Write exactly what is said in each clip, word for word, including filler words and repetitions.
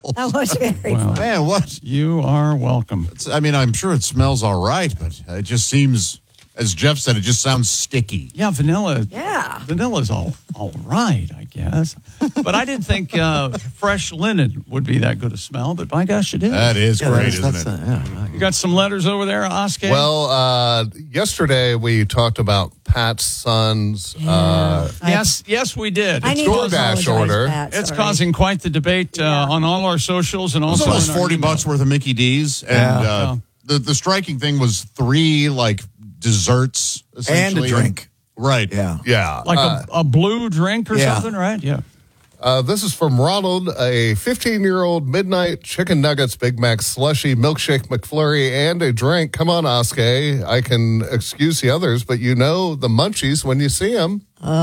smells. That was very Well, fun. Man, what? you are welcome. It's, I mean, I'm sure it smells all right, but it just seems, as Jeff said, it just sounds sticky. Yeah, vanilla. Yeah. Vanilla's all all right, I guess. But I didn't think uh, fresh linen would be that good a smell, but by gosh, it is. That is Yeah, great, that's- isn't that's, it? uh, yeah. You got some letters over there, Oscar? Well, uh, yesterday we talked about Pat's son's uh, yes, yes, we did. I It's, need to DoorDash apologize, order. Pat, it's sorry. causing quite the debate uh, Yeah. on all our socials and It was also almost in our forty email. bucks worth of Mickey D's, and Yeah. uh, Yeah. the the striking thing was three like desserts And a essentially. drink. Right? Yeah. yeah. Like uh, a, a blue drink or yeah. something, right? Yeah. Uh, this is from Ronald, a fifteen-year-old midnight chicken nuggets, Big Mac slushy, milkshake McFlurry, and a drink. Come on, Oscar. I can excuse the others, but you know the munchies when you see them.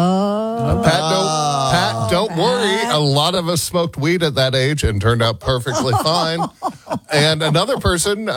Oh. Pat, don't, Pat, don't worry. A lot of us smoked weed at that age and turned out perfectly fine. And another person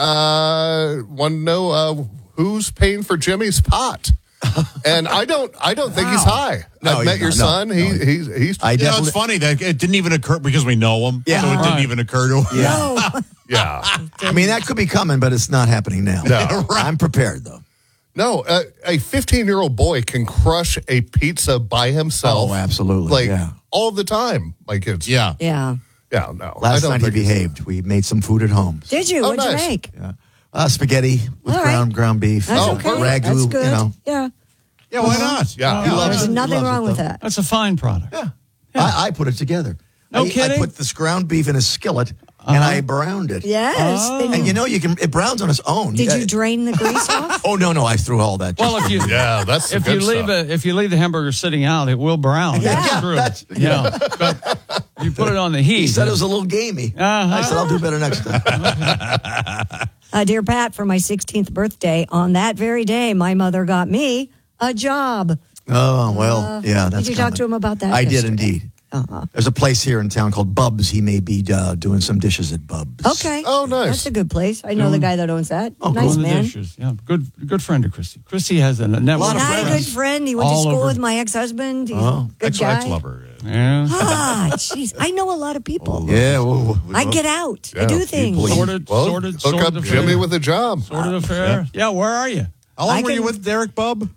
uh, wanted to know uh, who's paying for Jimmy's pot. And I don't, I don't think he's high. No, I've he's met your not. No, son. no. He, he's, he's. I You know, definitely. it's funny that it didn't even occur because we know him. Yeah. So it Right. didn't even occur to him. Yeah. No. Yeah. I mean, that could be coming, but it's not happening now. No. I'm prepared, though. No, uh, a fifteen-year-old boy can crush a pizza by himself. Oh, absolutely. Like yeah. all the time. My kids. Yeah. Yeah. Yeah. No. I Last don't night he think he's- behaved. We made some food at home. Did you? Oh, What'd nice. you make? Yeah. Uh, spaghetti with All right. ground ground beef. That's Oh, okay. ragu, That's good. you know. Yeah. Yeah, why not? Yeah. He loves There's it. He nothing loves wrong it, with though. that. That's a fine product. Yeah. I, I put it together. No I, I kidding? put this ground beef in a skillet and I browned it. Yes. Oh. Then And you- you know, you can it browns on its own. did Yeah. you drain the grease off? Oh no, no, I threw all that. Well, if you Yeah, that's the if good you leave stuff. a, if you leave the hamburger sitting out, it will brown. Yeah. That's true. That's- yeah. But you put it on the heat. he said it was a little gamey. Uh-huh. I said I'll do better next time. Uh, dear Pat, for my sixteenth birthday, on that very day, my mother got me a job. Oh well, yeah. That's Did you talk coming. to him about that? I did yesterday? indeed. Uh-huh. There's a place here in town called Bub's. He may be uh, doing some dishes at Bub's. Okay. Oh, nice. That's a good place. I know the guy that owns that. Oh, nice Doing the man. dishes. Yeah, good good friend of Christy. Christy has a network. Lot of Not a friends. good friend. He went All to school over. with my ex-husband. He's Oh. a good Ex guy. ex lover. Yeah. Ah, jeez. I know a lot of people. Yeah. Whoa, whoa. I get out. I Yeah, do things. people- Sorted, Well, sorted, hook sorted up affair. Jimmy with a job. sorted affair. Yeah. Where are you? How long I were you can- with Derek Bub?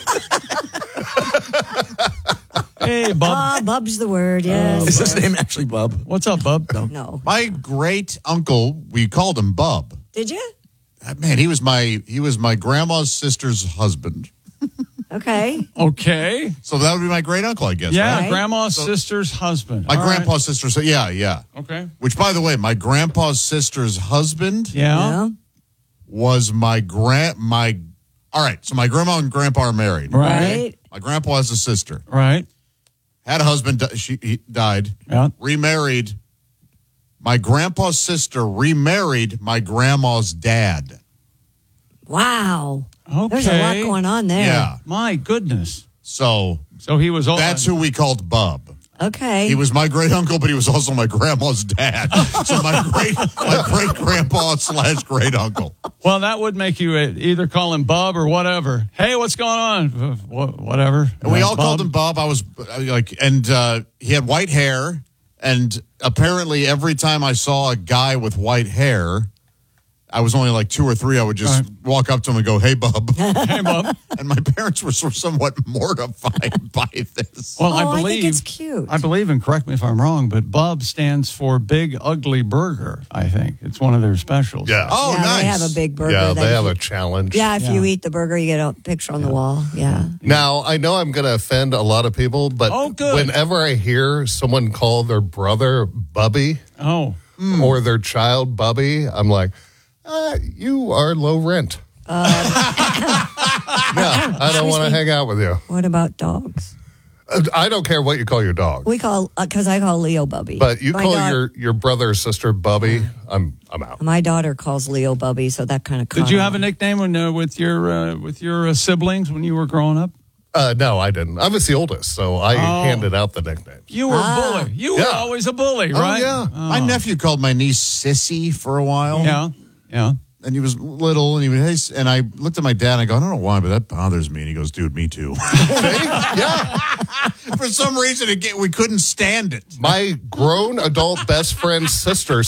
Hey, bub. Ah, Bub's the word, yes. Is his name actually Bub? What's up, bub? No. My great uncle, we called him Bub. Did you? Uh, Man, he was my he was my grandma's sister's husband. Okay. Okay. So that would be my great uncle, I guess. Yeah, right? Right. grandma's sister's husband. My All right. grandpa's sister's. Yeah, yeah. Okay. Which, by the way, my grandpa's sister's husband Yeah. No. was my grand my. All right, so my grandma and grandpa are married. Right. Right. My grandpa has a sister. Right. Had a husband. di- She he died. Yeah. Remarried. My grandpa's sister remarried my grandma's dad. Wow. Okay. There's a lot going on there. Yeah. My goodness. So So he was all. that's who we called Bub. Okay. He was my great uncle, but he was also my grandma's dad. So my great my great grandpa slash great uncle. Well, that would make you uh, either call him Bub or whatever. Hey, what's going on? Uh, wha- Whatever. And we Uh, all called Bub? him Bub. I was uh, like, and uh, he had white hair. And apparently, every time I saw a guy with white hair, I was only like two or three. I would just Right. walk up to him and go, "Hey, Bub." Hey, Bub. And my parents were sort of somewhat mortified by this. Well, Oh, I I believe think it's cute. I believe, and correct me if I'm wrong, but Bub stands for Big Ugly Burger. I think it's one of their specials. Yeah. Oh, yeah, nice. They have a big burger. yeah, that they if have you- a challenge. Yeah, if Yeah. you eat the burger, you get a picture on the wall. Yeah. Now, I know I'm going to offend a lot of people, but Oh, good. whenever I hear someone call their brother Bubby Oh, or their child Bubby, I'm like, uh, you are low rent. Uh, yeah, I don't want to hang out with you. What about dogs? Uh, I don't care what you call your dog, We call, because I call Leo Bubby. but you My call dog- your, your brother or sister Bubby, I'm I'm out. My daughter calls Leo Bubby, so that kind of. did you have a nickname when, uh, with your uh, with your uh, siblings when you were growing up? Uh, no, I didn't. I was the oldest, so I Oh. handed out the nickname. You were Ah. a bully. You were Yeah. always a bully, right? yeah. My nephew called my niece Sissy for a while. Yeah. Yeah. And he was little, and he was, and I looked at my dad, and I go, I don't know why, but that bothers me. And he goes, dude, me too. Yeah, For some reason, it, we couldn't stand it. my grown adult best friend's sister